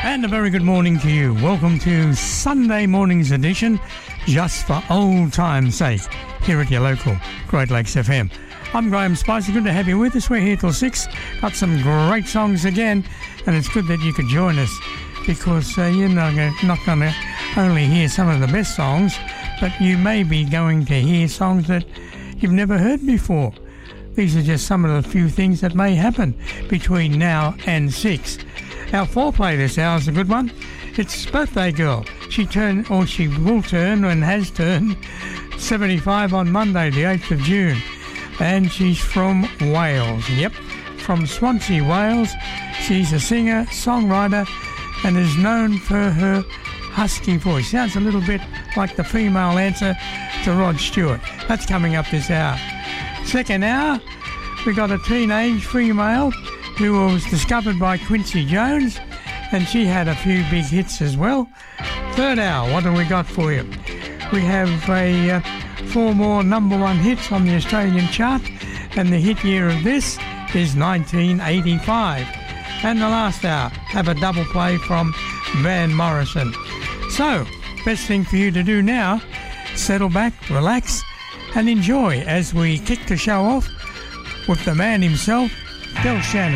And a very good morning to you. Welcome to Sunday morning's edition, just for old time's sake, here at your local Great Lakes FM. I'm Graham Spicer. Good to have you with us. We're here till 6. Got some great songs again, and it's good that you could join us because you're not going to only hear some of the best songs, but you may be going to hear songs that you've never heard before. These are just some of the few things that may happen between now and 6. Our foreplay this hour is a good one. It's Birthday Girl. She will turn and has turned 75 on Monday, the 8th of June. And she's from Wales. Yep, from Swansea, Wales. She's a singer, songwriter, and is known for her husky voice. Sounds a little bit like the female answer to Rod Stewart. That's coming up this hour. Second hour, we got a teenage female who was discovered by Quincy Jones, and she had a few big hits as well. Third hour, what have we got for you? We have 4 more number one hits on the Australian chart, and the hit year of this is 1985. And the last hour, have a double play from Van Morrison. So, best thing for you to do now, settle back, relax, and enjoy as we kick the show off with the man himself, Del Shannon.